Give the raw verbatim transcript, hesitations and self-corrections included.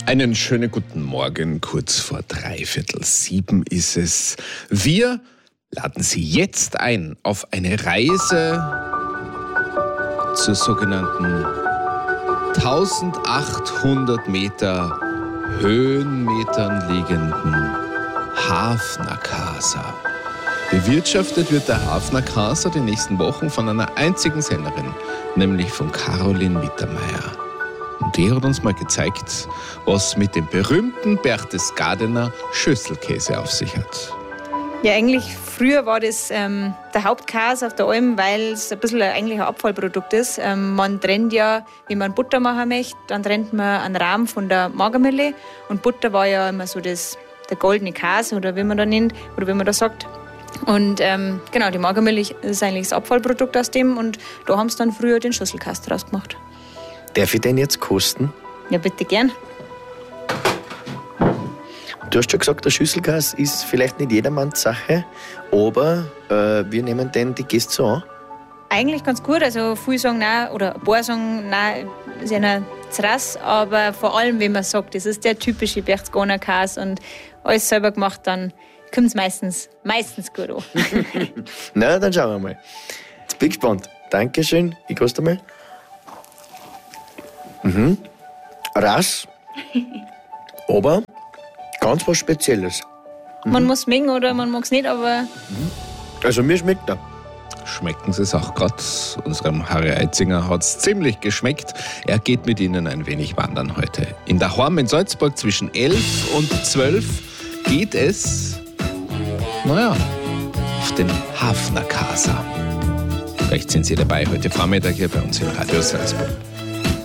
Einen schönen guten Morgen, kurz vor dreiviertel sieben ist es. Wir laden Sie jetzt ein auf eine Reise zur sogenannten eintausendachthundert Meter Höhenmetern liegenden Hafner Casa. Bewirtschaftet wird der Hafner Casa die nächsten Wochen von einer einzigen Sennerin, nämlich von Caroline Mittermeier. Und die hat uns mal gezeigt, was mit dem berühmten Berchtesgadener Schüsselkäse auf sich hat. Ja, eigentlich früher war das ähm, der Hauptkäse auf der Alm, weil es ein bisschen eigentlich ein Abfallprodukt ist. Ähm, man trennt ja, wenn man Butter machen möchte, dann trennt man einen Rahm von der Magermilch. Und Butter war ja immer so das, der goldene Käse, oder wie man da nennt, oder wie man da sagt. Und ähm, genau, die Magermilch ist eigentlich das Abfallprodukt aus dem. Und da haben sie dann früher den Schüsselkäse draus gemacht. Darf ich den jetzt kosten? Ja, bitte gern. Du hast schon gesagt, der Schüsselkäse ist vielleicht nicht jedermanns Sache, aber äh, wir nehmen den die Gäste so an. Eigentlich ganz gut, also viele sagen nein, oder ein paar sagen nein, ist ja nicht zu rass, aber vor allem, wenn man sagt, das ist der typische Berchtesgadener Käse und alles selber gemacht, dann kommt es meistens, meistens gut an. Na, dann schauen wir mal. Jetzt bin ich gespannt. Dankeschön, ich koste mal. Mhm. Rass, aber ganz was Spezielles. Mhm. Man muss mengen oder man mag es nicht, aber... Also mir schmeckt er. Schmecken Sie es auch gerade. Unserem Harry Eitzinger hat es ziemlich geschmeckt. Er geht mit Ihnen ein wenig wandern heute. In der Horm in Salzburg zwischen elf und zwölf geht es, naja, auf den Hafner Casa. Vielleicht sind Sie dabei heute Vormittag hier bei uns im Radio Salzburg.